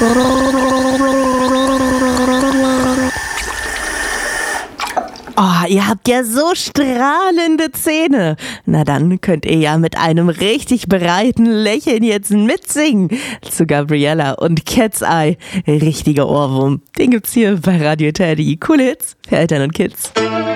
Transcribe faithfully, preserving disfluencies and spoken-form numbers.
Oh, ihr habt ja so strahlende Zähne. Na dann könnt ihr ja mit einem richtig breiten Lächeln jetzt mitsingen zu Gabriella und Cat's Eye. Richtiger Ohrwurm. Den gibt's hier bei Radio Teddy. Coole Hits für Eltern und Kids.